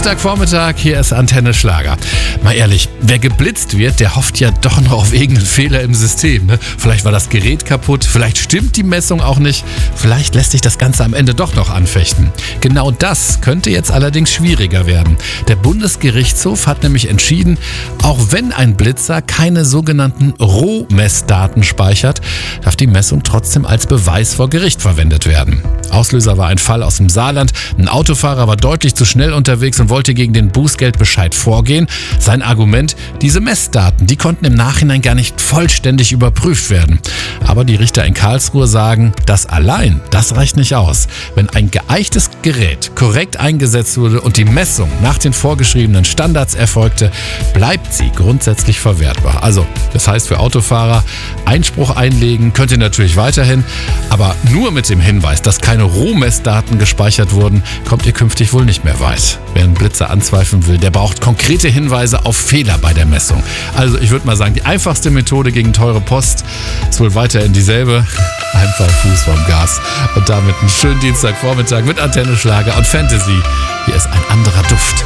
Dienstagvormittag, hier ist Antenne Schlager. Mal ehrlich, wer geblitzt wird, der hofft ja doch noch auf irgendeinen Fehler im System. Ne? Vielleicht war das Gerät kaputt, vielleicht stimmt die Messung auch nicht, vielleicht lässt sich das Ganze am Ende doch noch anfechten. Genau das könnte jetzt allerdings schwieriger werden. Der Bundesgerichtshof hat nämlich entschieden, auch wenn ein Blitzer keine sogenannten Rohmessdaten speichert, darf die Messung trotzdem als Beweis vor Gericht verwendet werden. Auslöser war ein Fall aus dem Saarland. Ein Autofahrer war deutlich zu schnell unterwegs und wollte gegen den Bußgeldbescheid vorgehen. Sein Argument, diese Messdaten, die konnten im Nachhinein gar nicht vollständig überprüft werden. Aber die Richter in Karlsruhe sagen, das allein, das reicht nicht aus. Wenn ein geeichtes Gerät korrekt eingesetzt wurde und die Messung nach den vorgeschriebenen Standards erfolgte, bleibt sie grundsätzlich verwertbar. Also, das heißt für Autofahrer, Einspruch einlegen könnt ihr natürlich weiterhin, aber nur mit dem Hinweis, dass keine Rohmessdaten gespeichert wurden, kommt ihr künftig wohl nicht mehr weit. Wer einen Blitzer anzweifeln will, der braucht konkrete Hinweise auf Fehler bei der Messung. Also ich würde mal sagen, die einfachste Methode gegen teure Post ist wohl weiterhin dieselbe. Einfach Fuß vom Gas. Und damit einen schönen Dienstagvormittag mit Antenne Schlager und Fantasy. Hier ist ein anderer Duft.